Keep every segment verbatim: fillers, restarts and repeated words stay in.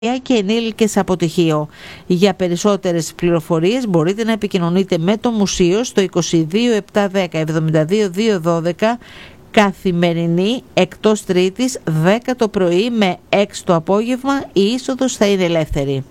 και ενήλικες αποτυχείο. Για περισσότερες πληροφορίες μπορείτε να επικοινωνείτε με το Μουσείο στο είκοσι δύο επτακόσια δέκα εβδομήντα δύο διακόσια δώδεκα, καθημερινή εκτός Τρίτης δέκα το πρωί με έξι το απόγευμα, η είσοδος θα είναι ελεύθερη.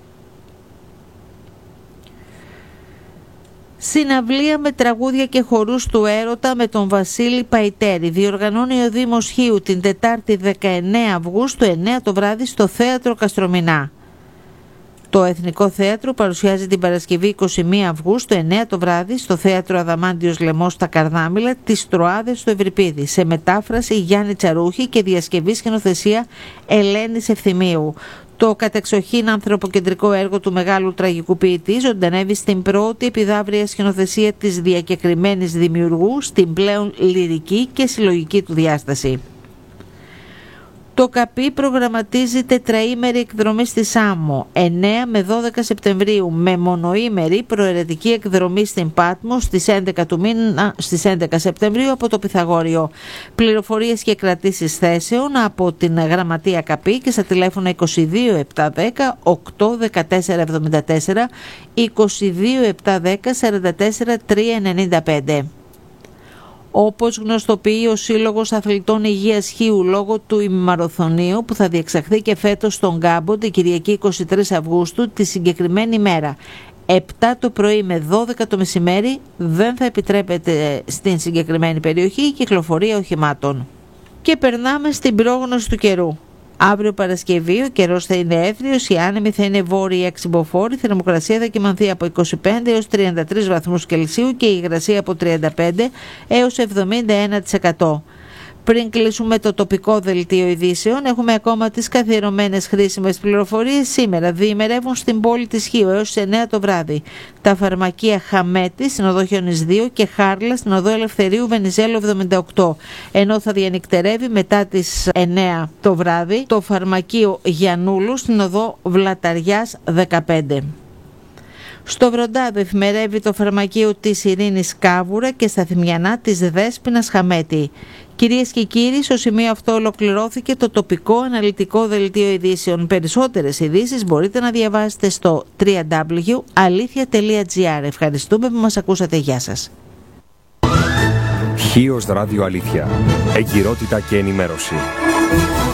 Συναυλία με τραγούδια και χορούς του έρωτα με τον Βασίλη Παϊτέρη. Διοργανώνει ο Δήμος Χίου την Τετάρτη δεκαεννέα Αυγούστου εννέα το βράδυ στο Θέατρο Καστρομηνά. Το Εθνικό Θέατρο παρουσιάζει την Παρασκευή είκοσι μία Αυγούστου εννέα το βράδυ στο Θέατρο Αδαμάντιος Λεμός στα Καρδάμηλα τις Τροάδες του Ευρυπίδη, σε μετάφραση Γιάννη Τσαρούχη και διασκευή σκηνοθεσία Ελένης Ευθυμίου. Το κατεξοχήν ανθρωποκεντρικό έργο του μεγάλου τραγικού ποιητή ζωντανεύει στην πρώτη επιδαύρια σκηνοθεσία της διακεκριμένης δημιουργού στην πλέον λυρική και συλλογική του διάσταση. Το ΚΑΠΗ προγραμματίζει τετραήμερη εκδρομή στη Σάμο, εννέα με δώδεκα Σεπτεμβρίου, με μονοήμερη προαιρετική εκδρομή στην Πάτμο στις έντεκα του μήνα, στις έντεκα Σεπτεμβρίου από το Πυθαγόριο. Πληροφορίες και κρατήσεις θέσεων από την Γραμματεία ΚΑΠΗ και στα τηλέφωνα είκοσι δύο επτακόσια δέκα οκτώ δεκατέσσερα εβδομήντα τέσσερα, είκοσι δύο επτακόσια δέκα σαράντα τέσσερα τριακόσια ενενήντα πέντε. Όπως γνωστοποιεί ο Σύλλογος Αθλητών Υγείας Χίου λόγω του ημιμαραθωνίου που θα διεξαχθεί και φέτος στον Γκάμπο την Κυριακή είκοσι τρεις Αυγούστου, τη συγκεκριμένη μέρα επτά το πρωί με δώδεκα το μεσημέρι, δεν θα επιτρέπεται στην συγκεκριμένη περιοχή η κυκλοφορία οχημάτων. Και περνάμε στην πρόγνωση του καιρού. Αύριο Παρασκευή ο καιρός θα είναι εύθριος, οι άνεμοι θα είναι βόρειοι εξυμποφόροι, η θερμοκρασία θα κυμανθεί από είκοσι πέντε έως τριάντα τρεις βαθμούς Κελσίου και η υγρασία από τριάντα πέντε έως εβδομήντα ένα τοις εκατό. Πριν κλείσουμε το τοπικό δελτίο ειδήσεων, έχουμε ακόμα τις καθιερωμένες χρήσιμες πληροφορίες. Σήμερα διημερεύουν στην πόλη της Χίου έως τις εννέα το βράδυ τα φαρμακεία Χαμέτη στην οδό Χιονής δύο και Χάρλα στην οδό Ελευθερίου Βενιζέλου εβδομήντα οκτώ, ενώ θα διανυκτερεύει μετά τις εννέα το βράδυ το φαρμακείο Γιαννούλου στην οδό Βλαταριάς δεκαπέντε. Στο Βροντάδο εφημερεύει το φαρμακείο της Ειρήνης Κάβουρα και στα Θυμιανά της Δέσποινας Χαμέτη. Κυρίες και κύριοι, στο σημείο αυτό ολοκληρώθηκε το τοπικό αναλυτικό δελτίο ειδήσεων. Περισσότερες ειδήσεις μπορείτε να διαβάσετε στο double-u double-u double-u τελεία αλήθεια τελεία τζι άρ. Ευχαριστούμε που μας ακούσατε. Γεια σας. Χίος Ράδιο Αλήθεια. Εγκυρότητα και ενημέρωση.